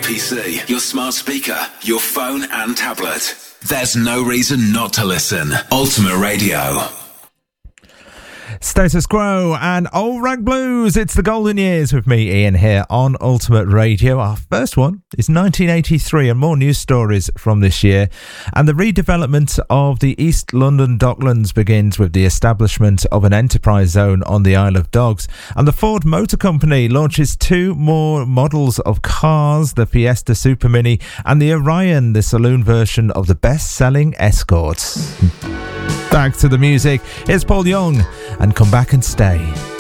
PC, your smart speaker, your phone and tablet. There's no reason not to listen. Ultimate Radio. Status Quo and Old Rag Blues. It's the golden years with me, Ian, here on Ultimate Radio. Our first one is 1983 and more news stories from this year. And the redevelopment of the East London Docklands begins with the establishment of an enterprise zone on the Isle of Dogs. And the Ford Motor Company launches 2 more models of cars, the Fiesta Super Mini and the Orion, the saloon version of the best-selling Escort. Back to the music. Here's Paul Young and Come Back and Stay.